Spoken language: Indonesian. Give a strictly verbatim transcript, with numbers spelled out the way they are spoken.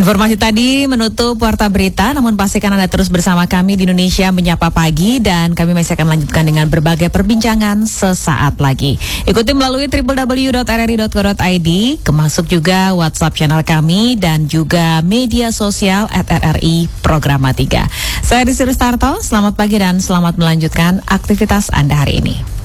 Informasi tadi menutup Warta Berita, namun pastikan Anda terus bersama kami di Indonesia Menyapa Pagi dan kami masih akan lanjutkan dengan berbagai perbincangan sesaat lagi. Ikuti melalui w w w dot r r i dot co dot i d, kemasuk juga WhatsApp channel kami dan juga media sosial at r r i Programa tiga. Saya Desi Rustarto, selamat pagi dan selamat melanjutkan aktivitas Anda hari ini.